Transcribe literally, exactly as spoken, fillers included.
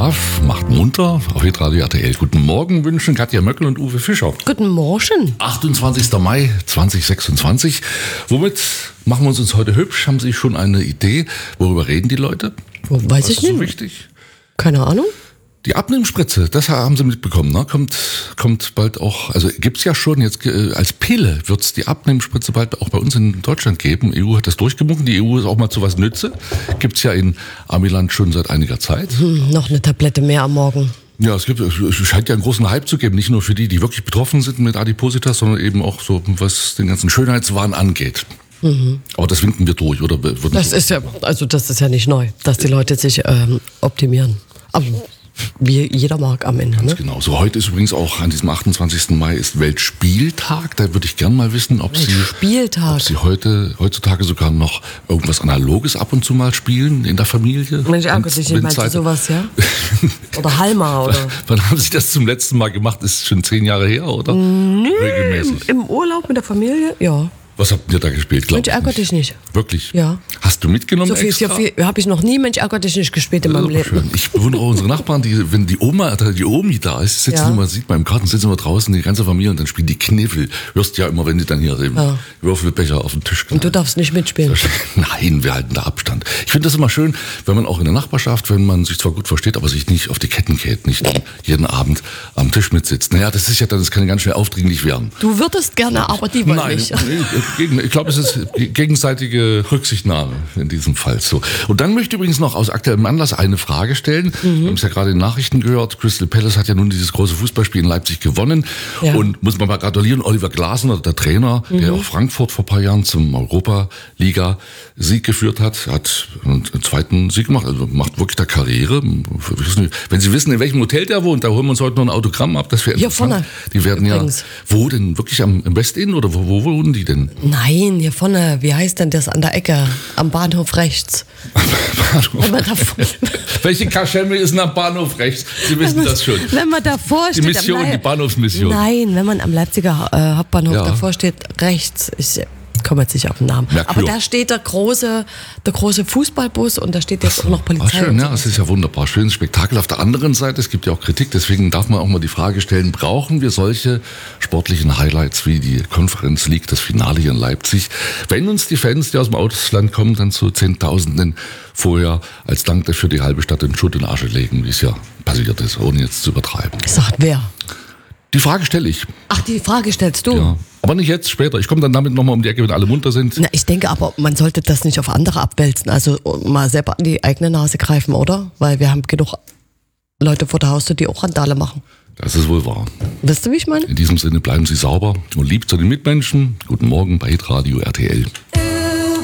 brav, macht munter. Auf Hitradio R T L. Guten Morgen wünschen Katja Möckel und Uwe Fischer. Guten Morgen. achtundzwanzigster Mai zweitausendsechsundzwanzig. Womit machen wir uns uns heute hübsch? Haben Sie schon eine Idee? Worüber reden die Leute? Weiß Was ich ist so nicht. wichtig? Keine Ahnung. Die Abnehmspritze, das haben Sie mitbekommen, ne? Kommt, kommt bald auch, also gibt's ja schon jetzt äh, als Pille wird's die Abnehmspritze bald auch bei uns in Deutschland geben. E U hat das durchgewunken. Die E U ist auch mal zu was nütze. Gibt's ja in Amiland schon seit einiger Zeit. Hm, noch eine Tablette mehr am Morgen. Ja, es gibt, es scheint ja einen großen Hype zu geben, nicht nur für die, die wirklich betroffen sind mit Adipositas, sondern eben auch so, was den ganzen Schönheitswahn angeht. Mhm. Aber das winken wir durch, oder? Das ist ja, also das ist ja nicht neu, dass die Leute sich ähm, optimieren. Aber wie jeder mag am Ende. Ne? Genau. So, heute ist übrigens auch an diesem achtundzwanzigsten Mai ist Weltspieltag. Da würde ich gern mal wissen, ob Sie, Spieltag. ob Sie heute, heutzutage sogar noch irgendwas Analoges ab und zu mal spielen in der Familie. Mensch, ärgert dich nicht, meinst du sowas, ja? Oder Halma, oder? Wann haben Sie das zum letzten Mal gemacht? Ist schon zehn Jahre her, oder? Nee, regelmäßig. Im Urlaub mit der Familie, ja. Was habt ihr da gespielt, glaub Mensch, ärgert dich nicht. Wirklich? Ja. Hast du mitgenommen So viel, extra? so viel habe ich noch nie Mensch, ärgert dich nicht gespielt in meinem Das ist aber Leben. schön. Ich bewundere unsere Nachbarn, die, wenn die Oma, die Omi da ist, sitzen Ja. immer, sieht man im Garten, sitzen immer draußen, die ganze Familie, und dann spielen die Kniffel. Hörst ja immer, wenn die dann hier den Ja. Würfelbecher auf den Tisch knallen. Und du darfst nicht mitspielen. Nein, wir halten da Abstand. Ich finde das immer schön, wenn man auch in der Nachbarschaft, wenn man sich zwar gut versteht, aber sich nicht auf die Ketten geht, nicht dann jeden Abend am Tisch mitsitzt. Naja, das ist ja dann, das kann ganz schnell aufdringlich werden. Du würdest gerne, aber die wollen Nein, nicht. nee, gegen- ich glaube, es ist gegenseitige Rücksichtnahme in diesem Fall so. Und dann möchte ich übrigens noch aus aktuellem Anlass eine Frage stellen. Mhm. Wir haben es ja gerade in den Nachrichten gehört. Crystal Palace hat ja nun dieses große Fußballspiel in Leipzig gewonnen. Ja. Und muss man mal gratulieren, Oliver Glasner, der Trainer, Mhm. der auch Frankfurt vor ein paar Jahren zum Europa-Liga-Sieg geführt hat, hat einen zweiten Sieg gemacht. Also macht wirklich der Karriere. Wenn Sie wissen, in welchem Hotel der wohnt, da holen wir uns heute noch ein Autogramm ab. Das wäre Hier interessant. vorne. Die werden Übrigens. ja, wo denn? Wirklich am im West-Inn oder wo, wo wohnen die denn? Nein, hier vorne, wie heißt denn das an der Ecke? Am Bahnhof rechts. Wenn man, davor, Welche Kaschemme ist denn am Bahnhof rechts? Sie wissen wenn man, das schon. wenn man davor Die steht. Mission, am, die Bahnhofsmission. Nein, wenn man am Leipziger äh, Hauptbahnhof Ja. davor steht, rechts. Ich komme jetzt nicht auf den Namen. Merkur. Aber da steht der große, der große Fußballbus und da steht jetzt auch noch Polizei. Ah, schön, und ja, so. das ist ja wunderbar. Schönes Spektakel. Auf der anderen Seite, es gibt ja auch Kritik, deswegen darf man auch mal die Frage stellen, brauchen wir solche sportlichen Highlights wie die Conference League, das Finale hier in Leipzig, wenn uns die Fans, die aus dem Ausland kommen, dann zu Zehntausenden vorher als Dank dafür die halbe Stadt in Schutt und Asche legen, wie es ja passiert ist, ohne jetzt zu übertreiben. Sagt wer? Die Frage stelle ich. Ach, die Frage stellst du? Ja. Aber nicht jetzt, später. Ich komme dann damit nochmal um die Ecke, wenn alle munter sind. Na, ich denke aber, man sollte das nicht auf andere abwälzen. Also mal selber an die eigene Nase greifen, oder? Weil wir haben genug Leute vor der Haustür, die auch Randale machen. Das ist wohl wahr. Weißt du, wie ich meine? In diesem Sinne bleiben Sie sauber und lieb zu den Mitmenschen. Guten Morgen bei Hitradio R T L.